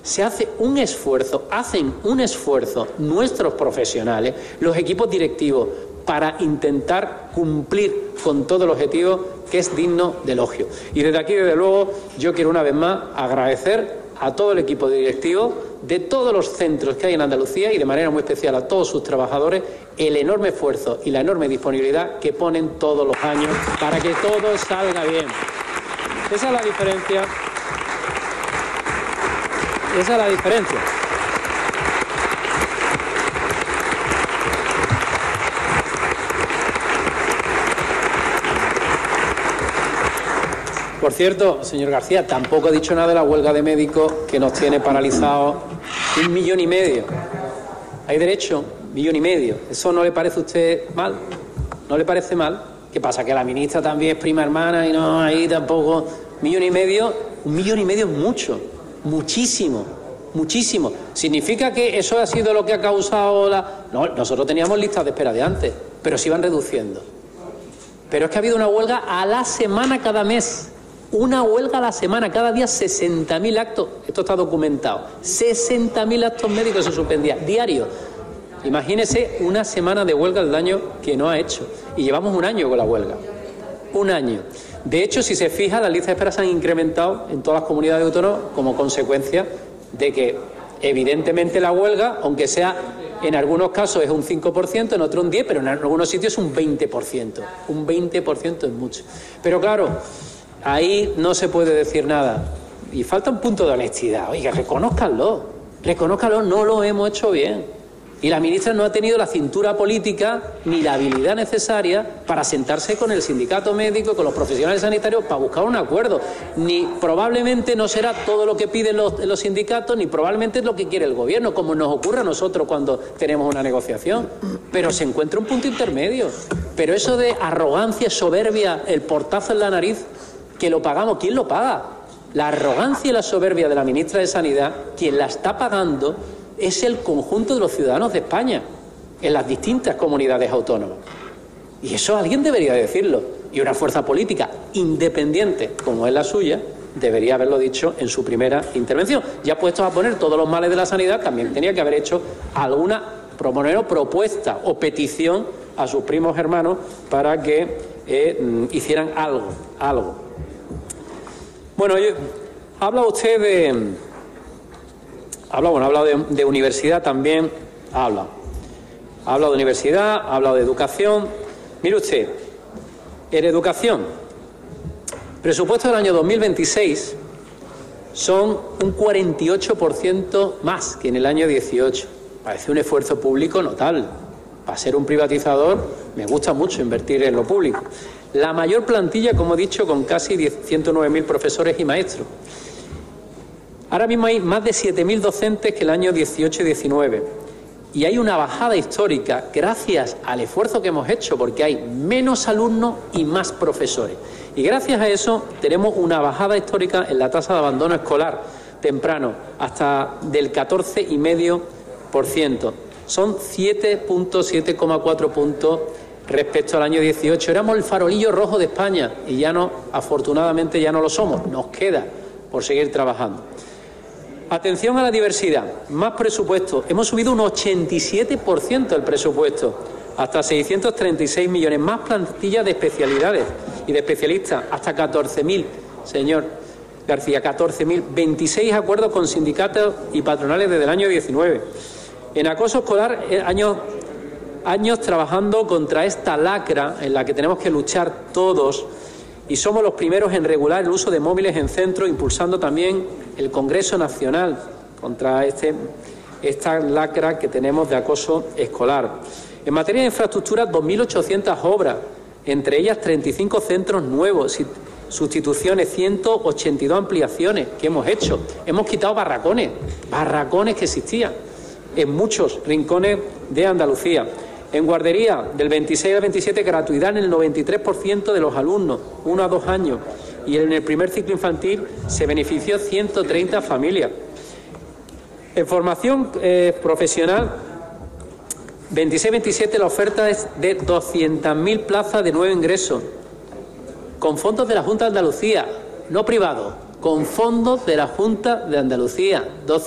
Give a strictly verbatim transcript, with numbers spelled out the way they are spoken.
se hace un esfuerzo, hacen un esfuerzo nuestros profesionales, los equipos directivos, para intentar cumplir con todo el objetivo que es digno de elogio. Y desde aquí, desde luego, yo quiero una vez más agradecer a todo el equipo directivo de todos los centros que hay en Andalucía y de manera muy especial a todos sus trabajadores el enorme esfuerzo y la enorme disponibilidad que ponen todos los años para que todo salga bien. Esa es la diferencia. Esa es la diferencia. Por cierto, señor García, tampoco he dicho nada de la huelga de médicos que nos tiene paralizados un millón y medio. ¿Hay derecho? Un millón y medio. ¿Eso no le parece a usted mal? ¿No le parece mal? ¿Qué pasa? ¿Que la ministra también es prima hermana y no, ahí tampoco? Un millón y medio, un millón y medio es mucho, muchísimo, muchísimo. ¿Significa que eso ha sido lo que ha causado la...? No, nosotros teníamos listas de espera de antes, pero se iban reduciendo. Pero es que ha habido una huelga a la semana cada mes. Una huelga a la semana, cada día sesenta mil actos, esto está documentado, sesenta mil actos médicos se suspendían, diarios. Imagínese una semana de huelga el daño que no ha hecho. Y llevamos un año con la huelga, un año. De hecho, si se fija, las listas de espera se han incrementado en todas las comunidades autónomas como consecuencia de que, evidentemente, la huelga, aunque sea en algunos casos es un cinco por ciento, en otros un diez por ciento, pero en algunos sitios es un veinte por ciento. Un veinte por ciento es mucho. Pero claro, ahí no se puede decir nada. Y falta un punto de honestidad. Oiga, reconózcanlo. Reconózcanlo, no lo hemos hecho bien. Y la ministra no ha tenido la cintura política ni la habilidad necesaria para sentarse con el sindicato médico, con los profesionales sanitarios, para buscar un acuerdo. Ni probablemente no será todo lo que piden los, los sindicatos, ni probablemente es lo que quiere el gobierno, como nos ocurre a nosotros cuando tenemos una negociación. Pero se encuentra un punto intermedio. Pero eso de arrogancia, soberbia, el portazo en la nariz, que lo pagamos, ¿quién lo paga? La arrogancia y la soberbia de la ministra de Sanidad, quien la está pagando es el conjunto de los ciudadanos de España, en las distintas comunidades autónomas. Y eso alguien debería decirlo. Y una fuerza política independiente, como es la suya, debería haberlo dicho en su primera intervención. Ya puestos a poner todos los males de la sanidad, también tenía que haber hecho alguna proponer propuesta o petición a sus primos hermanos para que eh, hicieran algo, algo. Bueno, yo, habla usted de... Habla, bueno, ha hablado de, de universidad también, habla. Ha hablado de universidad, ha hablado de educación. Mire usted, en educación, presupuesto del año dos mil veintiséis son un cuarenta y ocho por ciento más que en el año dieciocho. Parece un esfuerzo público notable. Para ser un privatizador me gusta mucho invertir en lo público. La mayor plantilla, como he dicho, con casi ciento nueve mil profesores y maestros. Ahora mismo hay más de siete mil docentes que el año dieciocho y diecinueve. Y hay una bajada histórica gracias al esfuerzo que hemos hecho, porque hay menos alumnos y más profesores. Y gracias a eso tenemos una bajada histórica en la tasa de abandono escolar temprano, hasta del catorce coma cinco por ciento. Son siete punto siete coma cuatro puntos respecto al año dieciocho. Éramos el farolillo rojo de España y ya no, afortunadamente ya no lo somos. Nos queda por seguir trabajando. Atención a la diversidad, más presupuesto. Hemos subido un ochenta y siete por ciento el presupuesto, hasta seiscientos treinta y seis millones, más plantillas de especialidades y de especialistas, hasta catorce mil, señor García, catorce mil, veintiséis acuerdos con sindicatos y patronales desde el año diecinueve. En acoso escolar, años, años trabajando contra esta lacra en la que tenemos que luchar todos. Y somos los primeros en regular el uso de móviles en centros, impulsando también el Congreso Nacional contra este, esta lacra que tenemos de acoso escolar. En materia de infraestructura, dos mil ochocientas obras, entre ellas treinta y cinco centros nuevos, sustituciones, ciento ochenta y dos ampliaciones que hemos hecho. Hemos quitado barracones, barracones que existían en muchos rincones de Andalucía. En guardería, del veintiséis al veintisiete, gratuidad en el noventa y tres por ciento de los alumnos, uno a dos años. Y en el primer ciclo infantil se benefició ciento treinta familias. En formación eh, profesional, veintiséis veintisiete, la oferta es de doscientas mil plazas de nuevo ingreso, con fondos de la Junta de Andalucía, no privados, con fondos de la Junta de Andalucía.